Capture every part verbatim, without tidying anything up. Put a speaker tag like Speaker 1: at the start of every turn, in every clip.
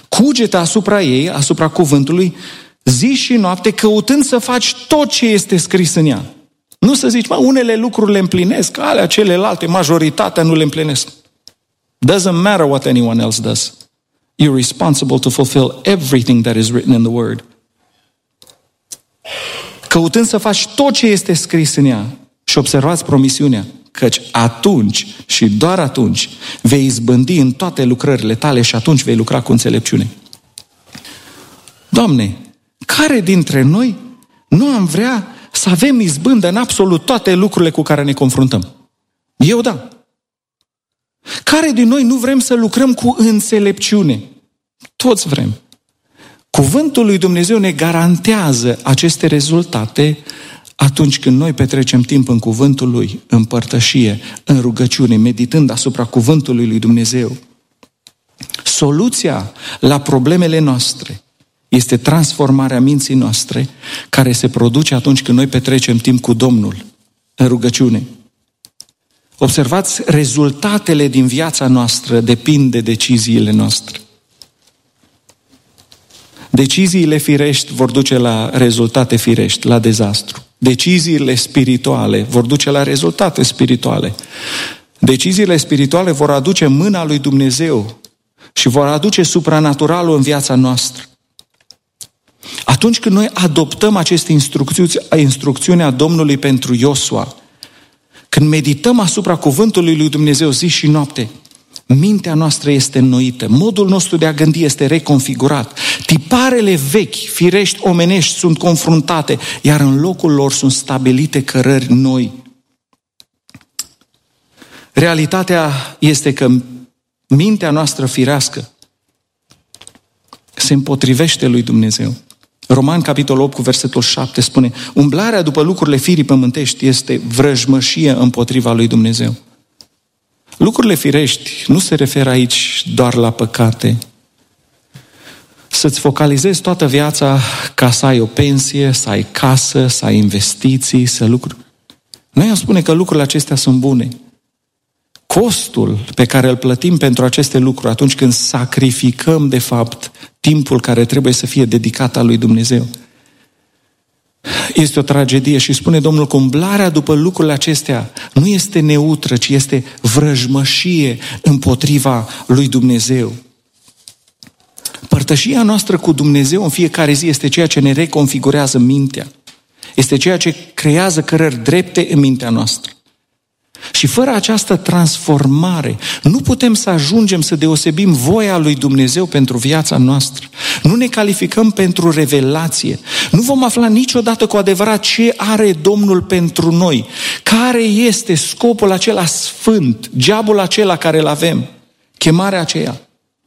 Speaker 1: Cugete asupra ei, asupra cuvântului, zi și noapte, căutând să faci tot ce este scris în ea. Nu să zici, mă, unele lucruri le împlinesc, alea celelalte, majoritatea nu le împlinesc. Doesn't matter what anyone else does. You're responsible to fulfill everything that is written in the Word. Căutând să faci tot ce este scris în ea. Și observați promisiunea, căci atunci și doar atunci vei izbândi în toate lucrările tale și atunci vei lucra cu înțelepciune. Doamne, care dintre noi nu am vrea să avem izbândă în absolut toate lucrurile cu care ne confruntăm? Eu da. Care din noi nu vrem să lucrăm cu înțelepciune? Toți vrem. Cuvântul lui Dumnezeu ne garantează aceste rezultate atunci când noi petrecem timp în cuvântul Lui, în părtășie, în rugăciune, meditând asupra cuvântului lui Dumnezeu. Soluția la problemele noastre este transformarea minții noastre, care se produce atunci când noi petrecem timp cu Domnul, în rugăciune. Observați, rezultatele din viața noastră depind de deciziile noastre. Deciziile firești vor duce la rezultate firești, la dezastru. Deciziile spirituale vor duce la rezultate spirituale. Deciziile spirituale vor aduce mâna lui Dumnezeu și vor aduce supranaturalul în viața noastră. Atunci când noi adoptăm aceste instrucțiuni a Domnului pentru Iosua, când medităm asupra cuvântului lui Dumnezeu zi și noapte, mintea noastră este înnoită, modul nostru de a gândi este reconfigurat, tiparele vechi, firești, omenești sunt confruntate, iar în locul lor sunt stabilite cărări noi. Realitatea este că mintea noastră firească se împotrivește lui Dumnezeu. Roman, capitolul opt, cu versetul șapte, spune: umblarea după lucrurile firii pământești este vrăjmășie împotriva lui Dumnezeu. Lucrurile firești nu se referă aici doar la păcate. Să-ți focalizezi toată viața ca să ai o pensie, să ai casă, să ai investiții, să lucruri. Noi am spune că lucrurile acestea sunt bune. Costul pe care îl plătim pentru aceste lucruri atunci când sacrificăm, de fapt, timpul care trebuie să fie dedicat al lui Dumnezeu, este o tragedie. Și spune Domnul că umblarea după lucrurile acestea nu este neutră, ci este vrăjmășie împotriva lui Dumnezeu. Părtășia noastră cu Dumnezeu în fiecare zi este ceea ce ne reconfigurează mintea. Este ceea ce creează cărări drepte în mintea noastră. Și fără această transformare, nu putem să ajungem să deosebim voia lui Dumnezeu pentru viața noastră. Nu ne calificăm pentru revelație. Nu vom afla niciodată cu adevărat ce are Domnul pentru noi. Care este scopul acela sfânt, geabul acela care îl avem, chemarea aceea.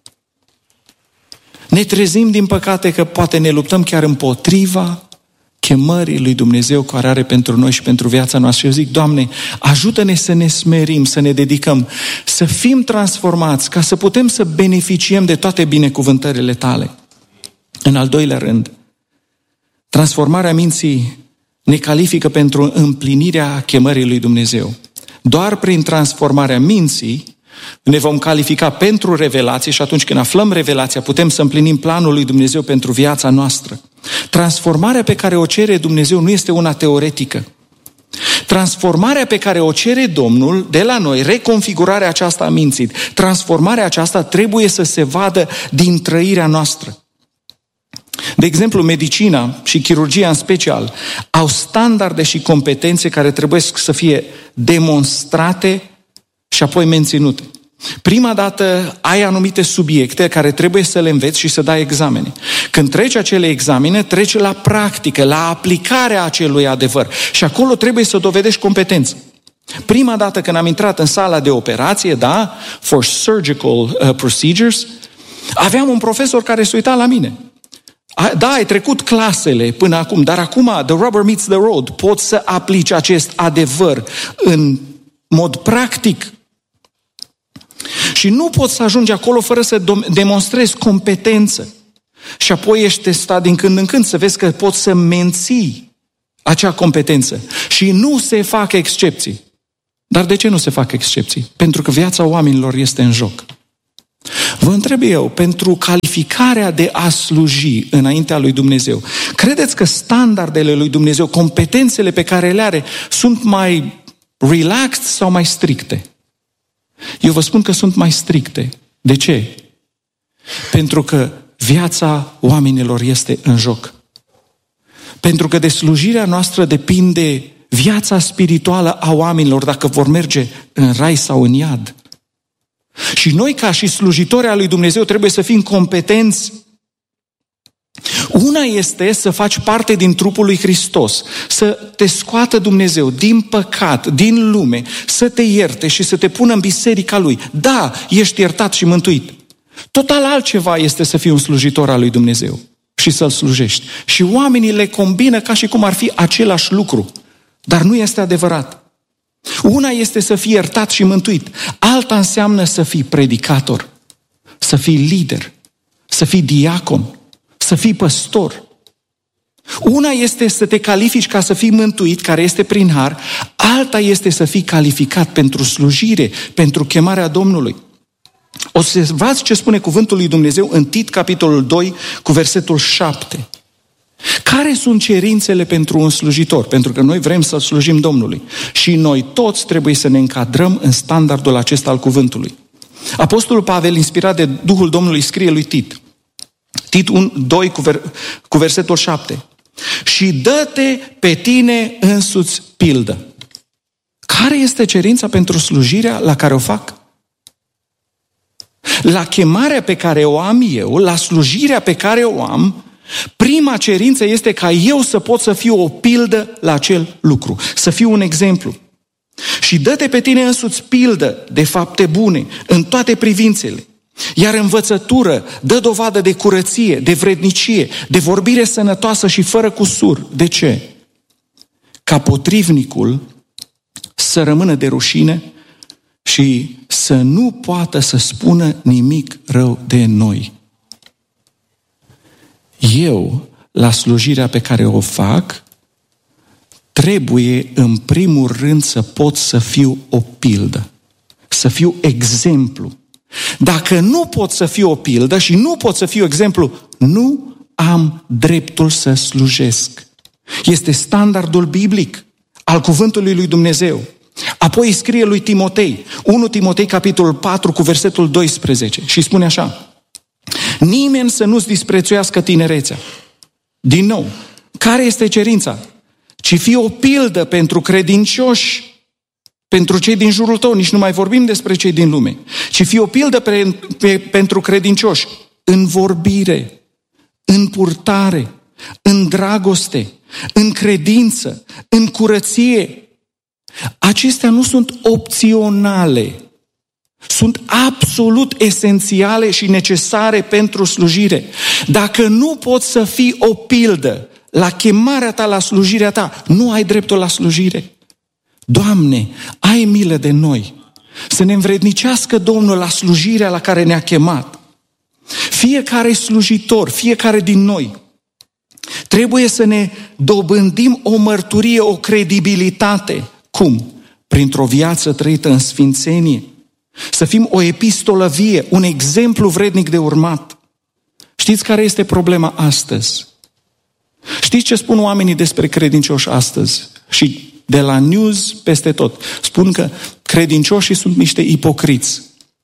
Speaker 1: Ne trezim, din păcate, că poate ne luptăm chiar împotriva chemării lui Dumnezeu care are pentru noi și pentru viața noastră. Și eu zic, Doamne, ajută-ne să ne smerim, să ne dedicăm, să fim transformați, ca să putem să beneficiem de toate binecuvântările Tale. În al doilea rând, transformarea minții ne califică pentru împlinirea chemării lui Dumnezeu. Doar prin transformarea minții ne vom califica pentru revelație și atunci când aflăm revelația putem să împlinim planul lui Dumnezeu pentru viața noastră. Transformarea pe care o cere Dumnezeu nu este una teoretică. Transformarea pe care o cere Domnul de la noi, reconfigurarea aceasta a minții, transformarea aceasta trebuie să se vadă din trăirea noastră. De exemplu, medicina și chirurgia în special au standarde și competențe care trebuie să fie demonstrate și apoi menținute. Prima dată ai anumite subiecte care trebuie să le înveți și să dai examene. Când treci acele examene, treci la practică, la aplicarea acelui adevăr. Și acolo trebuie să dovedești competență. Prima dată când am intrat în sala de operație, da, for surgical uh, procedures, aveam un profesor care se uita la mine. Da, ai trecut clasele până acum, dar acum, the rubber meets the road, poți să aplici acest adevăr în mod practic. Și nu poți să ajungi acolo fără să demonstrezi competență. Și apoi ești testat din când în când să vezi că poți să menții acea competență. Și nu se fac excepții. Dar de ce nu se fac excepții? Pentru că viața oamenilor este în joc. Vă întreb eu, pentru calificarea de a sluji înaintea lui Dumnezeu, credeți că standardele lui Dumnezeu, competențele pe care le are, sunt mai relaxed sau mai stricte? Eu vă spun că sunt mai stricte. De ce? Pentru că viața oamenilor este în joc. Pentru că de slujirea noastră depinde viața spirituală a oamenilor, dacă vor merge în rai sau în iad. Și noi, ca și slujitori al lui Dumnezeu, trebuie să fim competenți. Una este să faci parte din trupul lui Hristos, să te scoată Dumnezeu din păcat, din lume, să te ierte și să te pună în biserica Lui. Da, ești iertat și mântuit. Total altceva este să fii un slujitor al lui Dumnezeu și să-L slujești. Și oamenii le combină ca și cum ar fi același lucru, dar nu este adevărat. Una este să fii iertat și mântuit, alta înseamnă să fii predicator, să fii lider, să fii diacon, să fii păstor. Una este să te califici ca să fii mântuit, care este prin har, alta este să fii calificat pentru slujire, pentru chemarea Domnului. Observați ce spune cuvântul lui Dumnezeu în Tit, capitolul doi, cu versetul șapte. Care sunt cerințele pentru un slujitor? Pentru că noi vrem să slujim Domnului. Și noi toți trebuie să ne încadrăm în standardul acesta al cuvântului. Apostolul Pavel, inspirat de Duhul Domnului, scrie lui Tit. Tit doi cu, ver, cu versetul șapte. Și dă-te pe tine însuți pildă. Care este cerința pentru slujirea la care o fac? La chemarea pe care o am eu, la slujirea pe care o am, prima cerință este ca eu să pot să fiu o pildă la acel lucru, să fiu un exemplu. Și dă-te pe tine însuți pildă de fapte bune în toate privințele. Iar învățătură dă dovadă de curăție, de vrednicie, de vorbire sănătoasă și fără cusur. De ce? Ca potrivnicul să rămână de rușine și să nu poată să spună nimic rău de noi. Eu, la slujirea pe care o fac, trebuie în primul rând să pot să fiu o pildă, să fiu exemplu. Dacă nu pot să fiu o pildă și nu pot să fiu exemplu, nu am dreptul să slujesc. Este standardul biblic al cuvântului lui Dumnezeu. Apoi scrie lui Timotei, unu Timotei, capitolul patru, cu versetul doisprezece, și spune așa: nimeni să nu-ți disprețuiască tinerețea. Din nou, care este cerința? Ci fii o pildă pentru credincioși, pentru cei din jurul tău, nici nu mai vorbim despre cei din lume, ci fii o pildă pe, pe, pentru credincioși, în vorbire, în purtare, în dragoste, în credință, în curăție. Acestea nu sunt opționale, sunt absolut esențiale și necesare pentru slujire. Dacă nu poți să fii o pildă la chemarea ta, la slujirea ta, nu ai dreptul la slujire. Doamne, ai milă de noi, să ne învrednicească Domnul la slujirea la care ne-a chemat. Fiecare slujitor, fiecare din noi, trebuie să ne dobândim o mărturie, o credibilitate. Cum? Printr-o viață trăită în sfințenie. Să fim o epistolă vie, un exemplu vrednic de urmat. Știți care este problema astăzi? Știți ce spun oamenii despre credincioși astăzi? Și de la news peste tot. Spun că credincioșii sunt niște ipocriți.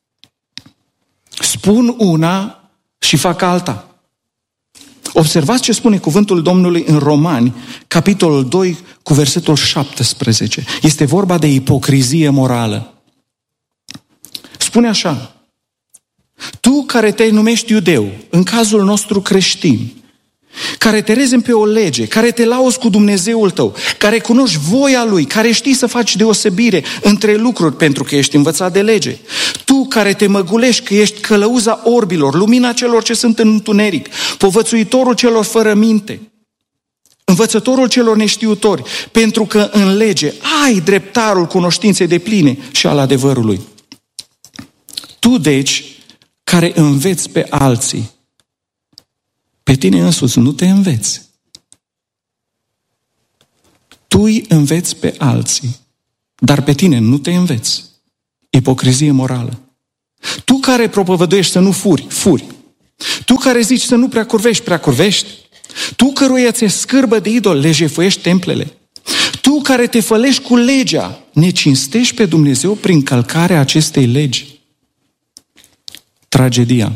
Speaker 1: Spun una și fac alta. Observați ce spune cuvântul Domnului în Romani, capitolul doi, cu versetul șaptesprezece. Este vorba de ipocrizie morală. Spune așa: tu care te numești iudeu, în cazul nostru creștin, care te rezemi pe o lege, care te lauzi cu Dumnezeul tău, care cunoști voia Lui, care știi să faci deosebire între lucruri pentru că ești învățat de lege. Tu care te măgulești că ești călăuza orbilor, lumina celor ce sunt în întuneric, povățuitorul celor fără minte, învățătorul celor neștiutori, pentru că în lege ai dreptarul cunoștinței depline și al adevărului. Tu, deci, care înveți pe alții, pe tine însuți nu te înveți. Tu îi înveți pe alții, dar pe tine nu te înveți. Ipocrizie morală. Tu care propovăduiești să nu furi, furi. Tu care zici să nu prea curvești, prea curvești. Tu căruia ți-e scârbă de idol, le jefuiești templele. Tu care te fălești cu legea, ne cinstești pe Dumnezeu prin călcarea acestei legi. Tragedia.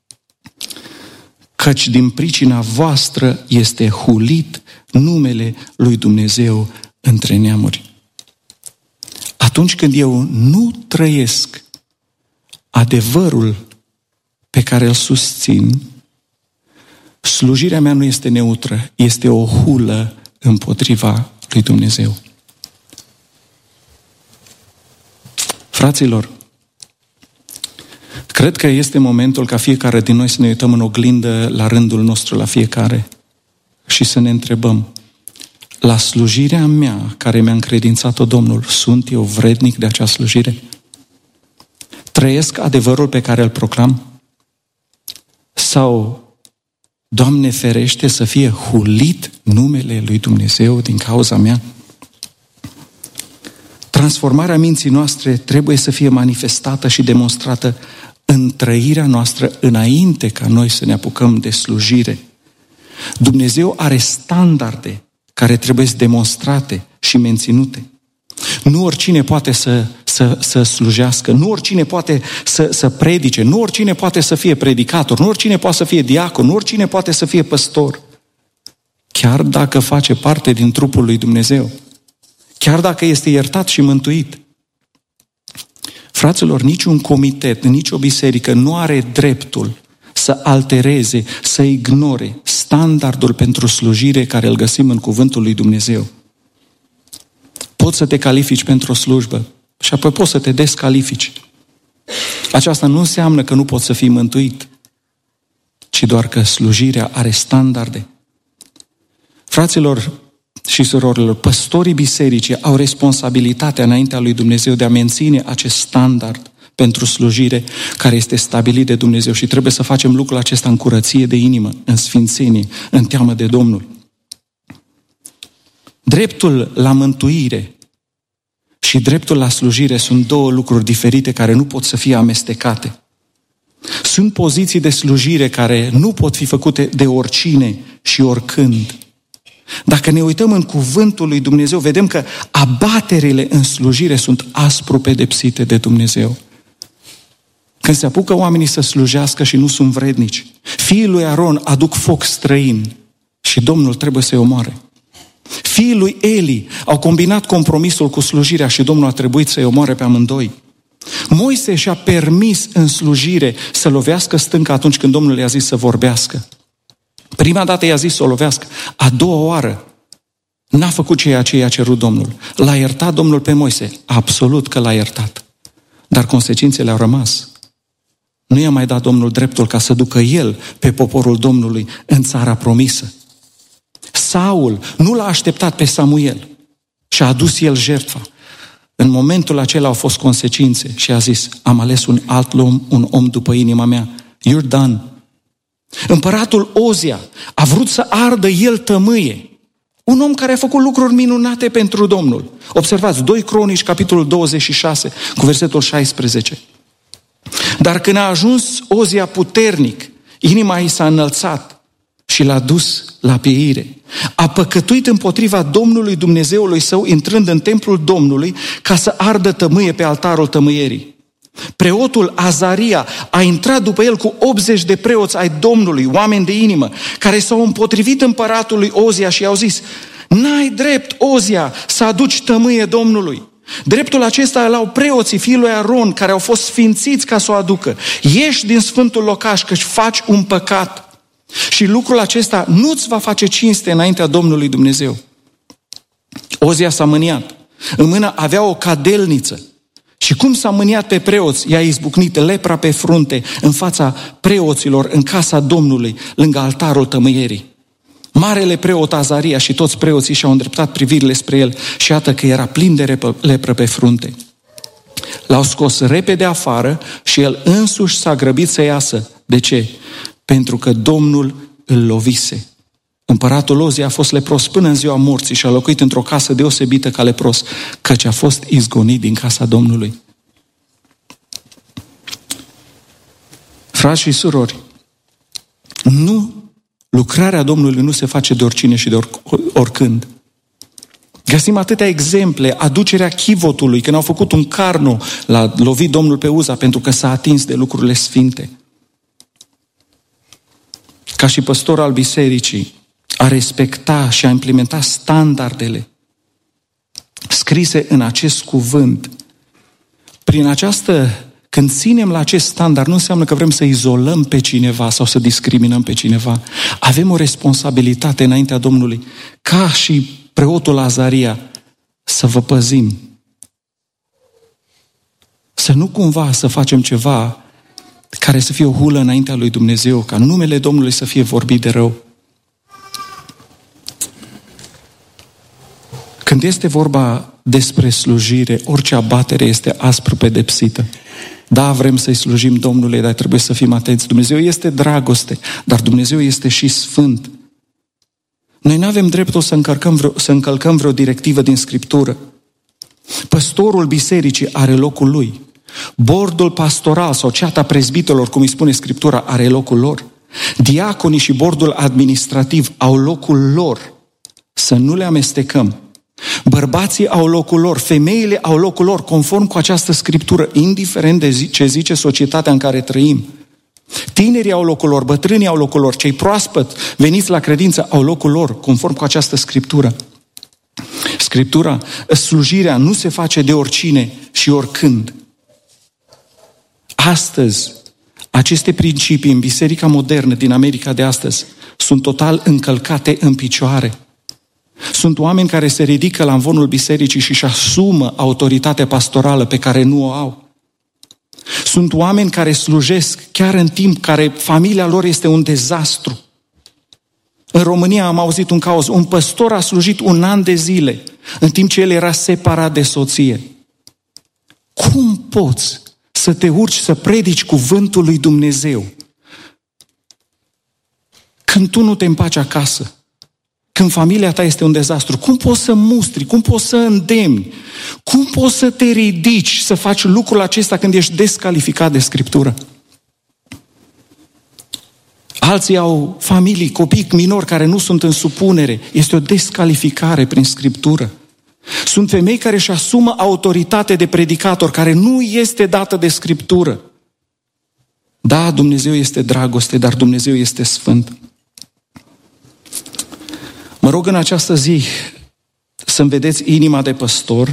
Speaker 1: Căci din pricina voastră este hulit numele lui Dumnezeu între neamuri. Atunci când eu nu trăiesc adevărul pe care îl susțin, slujirea mea nu este neutră, este o hulă împotriva lui Dumnezeu. Fraților, cred că este momentul ca fiecare din noi să ne uităm în oglindă la rândul nostru, la fiecare, și să ne întrebăm, la slujirea mea care mi-a încredințat-o Domnul, sunt eu vrednic de acea slujire? Trăiesc adevărul pe care îl proclam? Sau, Doamne ferește, să fie hulit numele lui Dumnezeu din cauza mea? Transformarea minții noastre trebuie să fie manifestată și demonstrată în trăirea noastră înainte ca noi să ne apucăm de slujire. Dumnezeu are standarde care trebuie demonstrate și menținute. Nu oricine poate să, să, să slujească, nu oricine poate să, să predice, nu oricine poate să fie predicator, nu oricine poate să fie diacon, nu oricine poate să fie păstor. Chiar dacă face parte din trupul lui Dumnezeu, chiar dacă este iertat și mântuit. Fraților, niciun comitet, nici o biserică nu are dreptul să altereze, să ignore standardul pentru slujire care îl găsim în cuvântul lui Dumnezeu. Poți să te califici pentru o slujbă și apoi poți să te descalifici. Aceasta nu înseamnă că nu poți să fii mântuit, ci doar că slujirea are standarde. Fraților și surorilor, păstorii bisericii au responsabilitatea înaintea lui Dumnezeu de a menține acest standard pentru slujire care este stabilit de Dumnezeu și trebuie să facem lucrul acesta în curăție de inimă, în sfințenie, în teamă de Domnul. Dreptul la mântuire și dreptul la slujire sunt două lucruri diferite care nu pot să fie amestecate. Sunt poziții de slujire care nu pot fi făcute de oricine și oricând. Dacă ne uităm în cuvântul lui Dumnezeu, vedem că abaterile în slujire sunt aspru pedepsite de Dumnezeu. Când se apucă oamenii să slujească și nu sunt vrednici, fiii lui Aron aduc foc străin și Domnul trebuie să-i omoare. Fiii lui Eli au combinat compromisul cu slujirea și Domnul a trebuit să-i omoare pe amândoi. Moise și-a permis în slujire să lovească stânca atunci când Domnul i-a zis să vorbească. Prima dată i-a zis să o lovească, a doua oară n-a făcut ceea ce i-a cerut Domnul. L-a iertat Domnul pe Moise, absolut că l-a iertat. Dar consecințele au rămas. Nu i-a mai dat Domnul dreptul ca să ducă el pe poporul Domnului în țara promisă. Saul nu l-a așteptat pe Samuel și a adus el jertfa. În momentul acela au fost consecințe și a zis, am ales un alt om, un om după inima mea. You're done. Împăratul Ozia a vrut să ardă el tămâie. Un om care a făcut lucruri minunate pentru Domnul. Observați, doi Cronici, capitolul douăzeci și șase, cu versetul șaisprezece. Dar când a ajuns Ozia puternic, inima i s-a înălțat și l-a dus la pieire. A păcătuit împotriva Domnului Dumnezeului său, intrând în templul Domnului ca să ardă tămâie pe altarul tămâierii. Preotul Azaria a intrat după el cu optzeci de preoți ai Domnului, oameni de inimă, care s-au împotrivit împăratului Ozia și i-au zis, n-ai drept, Ozia, să aduci tămâie Domnului. Dreptul acesta îl au preoții fiii lui Aron, care au fost sfințiți ca să o aducă. Ieși din sfântul locaș, căci faci un păcat. Și lucrul acesta nu-ți va face cinste înaintea Domnului Dumnezeu. Ozia s-a mâniat. În mână avea o cadelniță. Și cum s-a mâniat pe preoți, i-a izbucnit lepra pe frunte în fața preoților în casa Domnului, lângă altarul tămâierii. Marele preot Azaria și toți preoții și-au îndreptat privirile spre el și iată că era plin de lepră pe frunte. L-au scos repede afară și el însuși s-a grăbit să iasă. De ce? Pentru că Domnul îl lovise. Împăratul Ozia a fost lepros până în ziua morții și a locuit într-o casă deosebită ca lepros, căci a fost izgonit din casa Domnului. Frați și surori, nu, lucrarea Domnului nu se face de oricine și de oric- oricând. Găsim atâtea exemple, aducerea chivotului, când au făcut un carno, l-a lovit Domnul pe Uza pentru că s-a atins de lucrurile sfinte. Ca și păstor al bisericii, a respecta și a implementa standardele scrise în acest cuvânt. Prin această, când ținem la acest standard, nu înseamnă că vrem să izolăm pe cineva sau să discriminăm pe cineva. Avem o responsabilitate înaintea Domnului, ca și preotul Azaria, să vă păzim. Să nu cumva să facem ceva care să fie o hulă înaintea lui Dumnezeu, ca numele Domnului să fie vorbit de rău. Când este vorba despre slujire, orice abatere este aspru pedepsită. Da, vrem să-i slujim Domnului, dar trebuie să fim atenți. Dumnezeu este dragoste, dar Dumnezeu este și sfânt. Noi nu avem dreptul să încălcăm, vreo, să încălcăm vreo directivă din Scriptură. Păstorul bisericii are locul lui. Bordul pastoral sau ceata prezbitelor, cum îi spune Scriptura, are locul lor. Diaconii și bordul administrativ au locul lor. Să nu le amestecăm. Bărbații au locul lor, femeile au locul lor, conform cu această Scriptură, indiferent de ce zice societatea în care trăim. Tinerii au locul lor, bătrânii au locul lor, cei proaspăt veniți la credință au locul lor, conform cu această Scriptură. Scriptura, slujirea nu se face de oricine și oricând. Astăzi, aceste principii în biserica modernă din America de astăzi sunt total încălcate în picioare. Sunt oameni care se ridică la amvonul bisericii și își asumă autoritatea pastorală pe care nu o au. Sunt oameni care slujesc chiar în timp care familia lor este un dezastru. În România am auzit un caz, un păstor a slujit un an de zile, în timp ce el era separat de soție. Cum poți să te urci să predici cuvântul lui Dumnezeu când tu nu te împaci acasă? Când familia ta este un dezastru, cum poți să mustri, cum poți să îndemni, cum poți să te ridici, să faci lucrul acesta când ești descalificat de Scriptură? Alții au familii, copii minori care nu sunt în supunere. Este o descalificare prin Scriptură. Sunt femei care își asumă autoritate de predicator, care nu este dată de Scriptură. Da, Dumnezeu este dragoste, dar Dumnezeu este sfânt. Mă rog în această zi să-mi vedeți inima de păstor.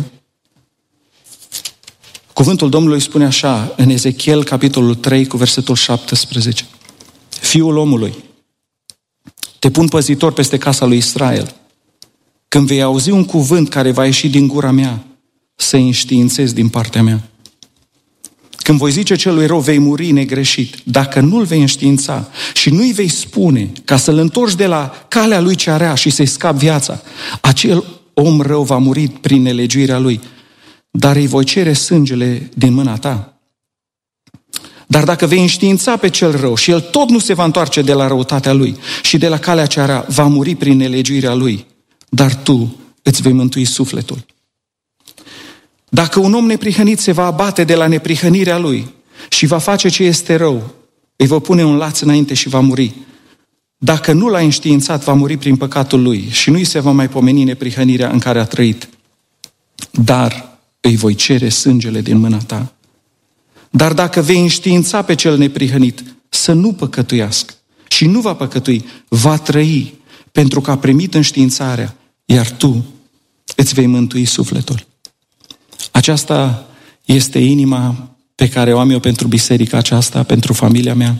Speaker 1: Cuvântul Domnului spune așa, în Ezechiel, capitolul trei, cu versetul șaptesprezece. Fiul omului, te pun păzitor peste casa lui Israel. Când vei auzi un cuvânt care va ieși din gura mea, să-i înștiințezi din partea mea. Când voi zice celui rău, vei muri negreșit. Dacă nu-l vei înștiința și nu-i vei spune ca să-l întorci de la calea lui cea rea și să-i scapi viața, acel om rău va muri prin nelegiuirea lui, dar îi voi cere sângele din mâna ta. Dar dacă vei înștiința pe cel rău și el tot nu se va întoarce de la răutatea lui și de la calea cea rea, va muri prin nelegiuirea lui, dar tu îți vei mântui sufletul. Dacă un om neprihănit se va abate de la neprihănirea lui și va face ce este rău, îi va pune un laț înainte și va muri. Dacă nu l-a înștiințat, va muri prin păcatul lui și nu îi se va mai pomeni neprihănirea în care a trăit. Dar îi voi cere sângele din mâna ta. Dar dacă vei înștiința pe cel neprihănit să nu păcătuiască și nu va păcătui, va trăi pentru că a primit înștiințarea, iar tu îți vei mântui sufletul. Aceasta este inima pe care o am eu pentru biserica aceasta, pentru familia mea.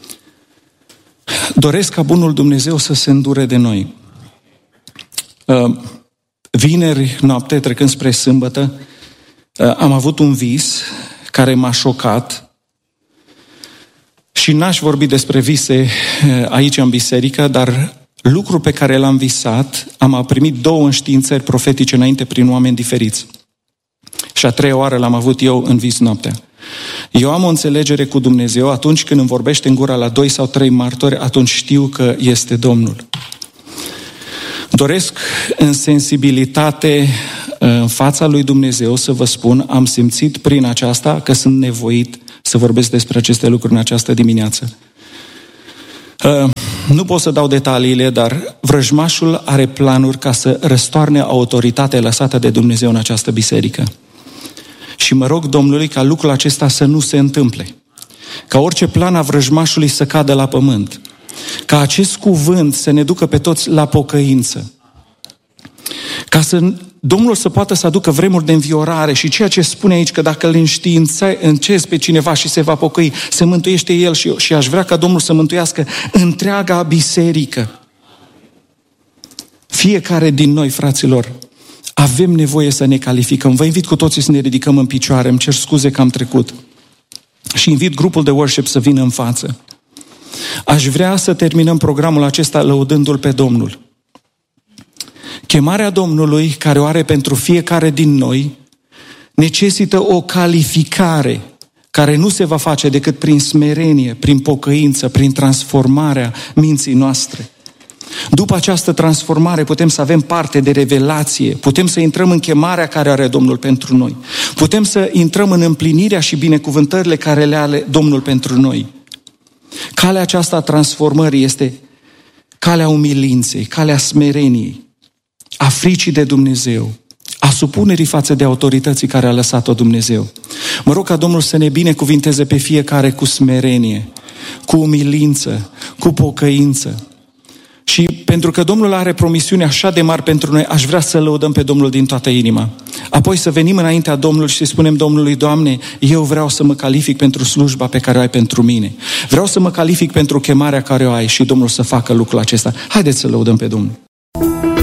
Speaker 1: Doresc ca bunul Dumnezeu să se îndure de noi. Vineri noapte, trecând spre sâmbătă, am avut un vis care m-a șocat și n-aș vorbi despre vise aici în biserică, dar lucrul pe care l-am visat, am primit două înștiințări profetice înainte prin oameni diferiți. Și a treia oară l-am avut eu în vis noaptea. Eu am o înțelegere cu Dumnezeu, atunci când îmi vorbește în gura la doi sau trei martori, atunci știu că este Domnul. Doresc în sensibilitate în fața lui Dumnezeu să vă spun, am simțit prin aceasta că sunt nevoit să vorbesc despre aceste lucruri în această dimineață. Uh, nu pot să dau detaliile, dar vrăjmașul are planuri ca să răstoarne autoritatea lăsată de Dumnezeu în această biserică. Și mă rog Domnului ca lucrul acesta să nu se întâmple. Ca orice plan a vrăjmașului să cadă la pământ. Ca acest cuvânt să ne ducă pe toți la pocăință. Ca să Domnul să poată să aducă vremuri de înviorare și ceea ce spune aici, că dacă îl înștiințezi pe cineva și se va pocăi, se mântuiește el și, și aș vrea ca Domnul să mântuiască întreaga biserică. Fiecare din noi, fraților, avem nevoie să ne calificăm. Vă invit cu toții să ne ridicăm în picioare, îmi cer scuze că am trecut. Și invit grupul de worship să vină în față. Aș vrea să terminăm programul acesta lăudându-L pe Domnul. Chemarea Domnului, care o are pentru fiecare din noi, necesită o calificare care nu se va face decât prin smerenie, prin pocăință, prin transformarea minții noastre. După această transformare putem să avem parte de revelație, putem să intrăm în chemarea care are Domnul pentru noi, putem să intrăm în împlinirea și binecuvântările care le are Domnul pentru noi. Calea aceasta a transformării este calea umilinței, calea smereniei, a fricii de Dumnezeu, a supunerii față de autorității care a lăsat-o Dumnezeu. Mă rog ca Domnul să ne binecuvinteze pe fiecare cu smerenie, cu umilință, cu pocăință. Și pentru că Domnul are promisiuni așa de mari pentru noi, aș vrea să lăudăm pe Domnul din toată inima. Apoi să venim înaintea Domnului și să spunem Domnului: Doamne, eu vreau să mă calific pentru slujba pe care o ai pentru mine. Vreau să mă calific pentru chemarea care o ai și Domnul să facă lucrul acesta. Haideți să lăudăm pe Domnul.